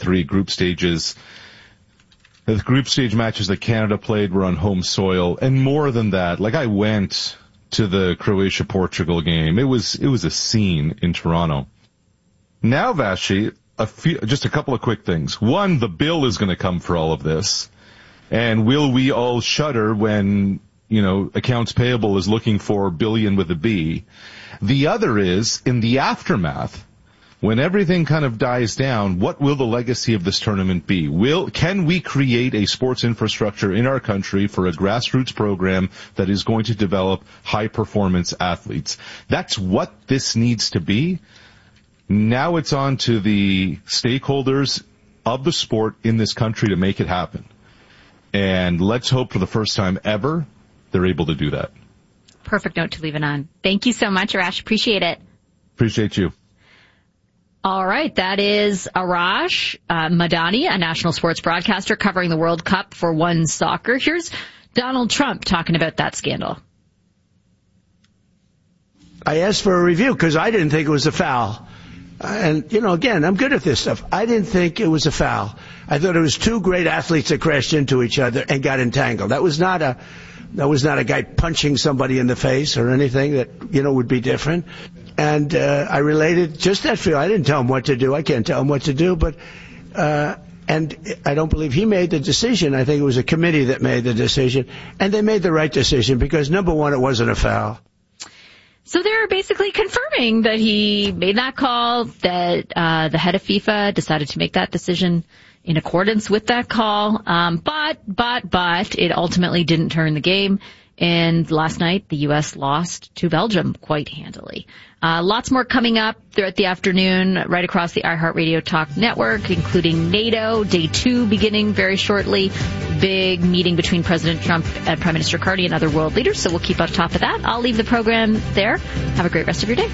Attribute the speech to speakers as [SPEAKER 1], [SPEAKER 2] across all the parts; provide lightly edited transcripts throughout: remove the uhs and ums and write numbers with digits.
[SPEAKER 1] three group stages. The group stage matches that Canada played were on home soil, and more than that, like I went to the Croatia-Portugal game. It was a scene in Toronto. Now, Vashi, just a couple of quick things. One, the bill is going to come for all of this, and will we all shudder when, accounts payable is looking for billion with a B? The other is, in the aftermath, when everything kind of dies down, what will the legacy of this tournament be? Can we create a sports infrastructure in our country for a grassroots program that is going to develop high-performance athletes? That's what this needs to be. Now it's on to the stakeholders of the sport in this country to make it happen. And let's hope for the first time ever they're able to do that.
[SPEAKER 2] Perfect note to leave it on. Thank you so much, Arash. Appreciate it.
[SPEAKER 1] Appreciate you.
[SPEAKER 2] All right, that is Arash Madani, a national sports broadcaster covering the World Cup for One Soccer. Here's Donald Trump talking about that scandal.
[SPEAKER 3] I asked for a review because I didn't think it was a foul. And, again, I'm good at this stuff. I didn't think it was a foul. I thought it was two great athletes that crashed into each other and got entangled. That was not a guy punching somebody in the face or anything that, would be different. And I related just that feel. I didn't tell him what to do. I can't tell him what to do. But and I don't believe he made the decision. I think it was a committee that made the decision. And they made the right decision because, number one, it wasn't a foul.
[SPEAKER 2] So they're basically confirming that he made that call, that the head of FIFA decided to make that decision in accordance with that call. But it ultimately didn't turn the game. And last night, the U.S. lost to Belgium quite handily. Lots more coming up throughout the afternoon right across the iHeartRadio Talk network, including NATO, day 2 beginning very shortly. Big meeting between President Trump and Prime Minister Carney and other world leaders, so we'll keep on top of that. I'll leave the program there. Have a great rest of your day.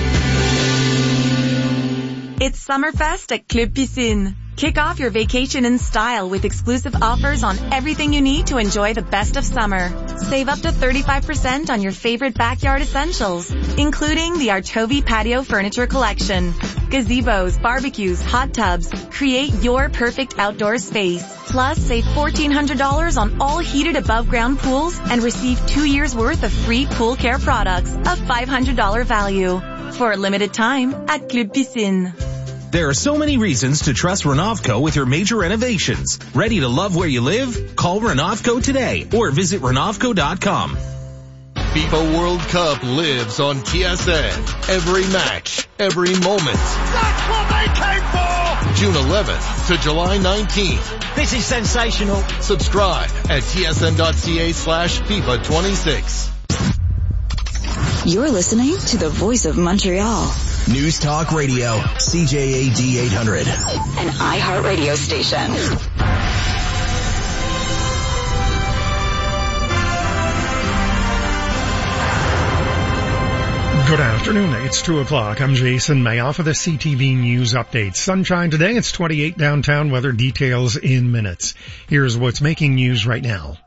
[SPEAKER 4] It's Summerfest at Club Piscine. Kick off your vacation in style with exclusive offers on everything you need to enjoy the best of summer. Save up to 35% on your favorite backyard essentials, including the Artovi Patio Furniture Collection. Gazebos, barbecues, hot tubs. Create your perfect outdoor space. Plus, save $1,400 on all heated above-ground pools and receive 2 years' worth of free pool care products, a $500 value. For a limited time at Club Piscine.
[SPEAKER 5] There are so many reasons to trust Renovco with your major renovations. Ready to love where you live? Call Renovco today or visit Renovco.com.
[SPEAKER 6] FIFA World Cup lives on TSN. Every match, every moment.
[SPEAKER 7] That's what they came for!
[SPEAKER 6] June 11th to July 19th.
[SPEAKER 7] This is sensational.
[SPEAKER 6] Subscribe at tsn.ca/FIFA 26.
[SPEAKER 8] You're listening to the Voice of Montreal.
[SPEAKER 9] News Talk Radio, CJAD 800.
[SPEAKER 8] An iHeartRadio station.
[SPEAKER 10] Good afternoon. It's 2 o'clock. I'm Jason Mayoff for the CTV News Update. Sunshine today. It's 28 downtown. Weather details in minutes. Here's what's making news right now.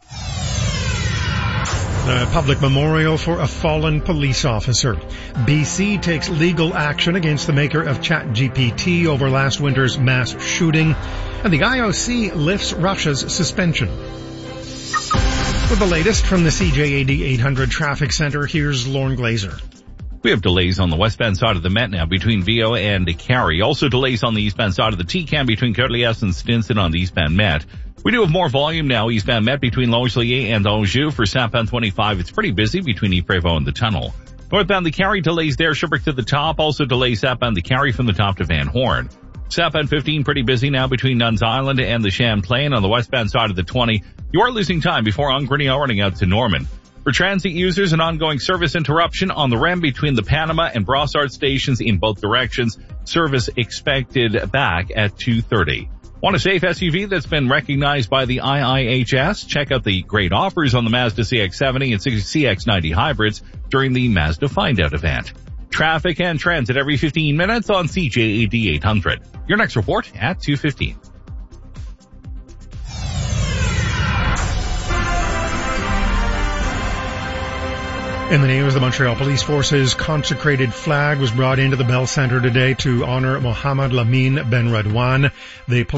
[SPEAKER 10] The public memorial for a fallen police officer. BC takes legal action against the maker of ChatGPT over last winter's mass shooting. And the IOC lifts Russia's suspension. With the latest from the CJAD 800 Traffic Center, here's Lauren Glazer.
[SPEAKER 11] We have delays on the westbound side of the Met now between Vio and Carey. Also delays on the eastbound side of the TCAM between Côte-Liesse and Stinson on the eastbound Met. We do have more volume now eastbound Met between Longueuil and Anjou. For southbound 25, it's pretty busy between Yves-Prévost and the tunnel. Northbound the Carey delays there, Sherbrooke to the top. Also delays southbound the Carey from the top to Van Horn. Southbound 15 pretty busy now between Nuns Island and the Champlain. On the westbound side of the 20, you are losing time before Ongrenio running out to Norman. For transit users, an ongoing service interruption on the REM between the Panama and Brossard stations in both directions. Service expected back at 2:30. Want a safe SUV that's been recognized by the IIHS? Check out the great offers on the Mazda CX-70 and CX-90 hybrids during the Mazda Find Out event. Traffic and transit every 15 minutes on CJAD 800. Your next report at 2:15.
[SPEAKER 10] In the news, the Montreal Police Force's consecrated flag was brought into the Bell Centre today to honor Mohamed Lamine Ben Radwan. The